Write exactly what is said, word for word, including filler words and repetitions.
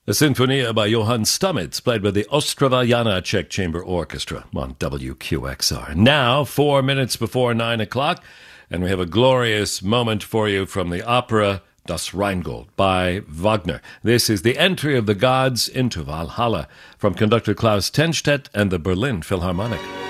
A Sinfonia by Johann Stamitz, played by the Ostrava Jana Czech Chamber Orchestra on W Q X R. Now, four minutes before nine o'clock, and we have a glorious moment for you from the opera Das Rheingold by Wagner. This is the entry of the gods into Valhalla from conductor Klaus Tenstedt and the Berlin Philharmonic.